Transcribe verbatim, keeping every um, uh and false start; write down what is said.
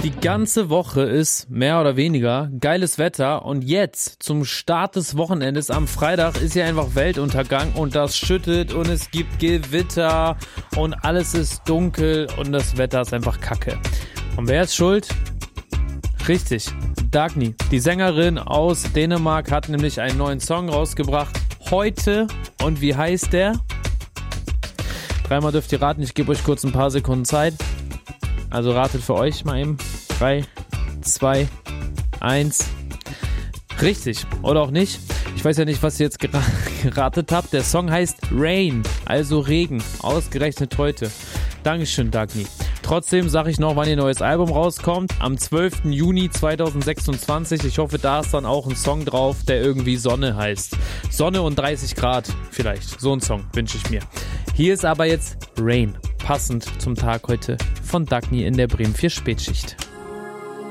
Die ganze Woche ist mehr oder weniger geiles Wetter und jetzt zum Start des Wochenendes am Freitag ist hier einfach Weltuntergang und das schüttet und es gibt Gewitter und alles ist dunkel und das Wetter ist einfach kacke. Und wer ist schuld? Richtig, Dagny. Die Sängerin aus Dänemark hat nämlich einen neuen Song rausgebracht heute und wie heißt der? Dreimal dürft ihr raten, ich gebe euch kurz ein paar Sekunden Zeit. Also ratet für euch mal eben. drei, zwei, eins. Richtig. Oder auch nicht. Ich weiß ja nicht, was ihr jetzt gera- geratet habt. Der Song heißt Rain, also Regen. Ausgerechnet heute. Dankeschön, Dagny. Trotzdem sage ich noch, wann ihr neues Album rauskommt. Am zwölften Juni zweitausendsechsundzwanzig. Ich hoffe, da ist dann auch ein Song drauf, der irgendwie Sonne heißt. Sonne und dreißig Grad vielleicht. So ein Song wünsche ich mir. Hier ist aber jetzt Rain. Passend zum Tag heute von Dagny in der Bremen vier Spätschicht.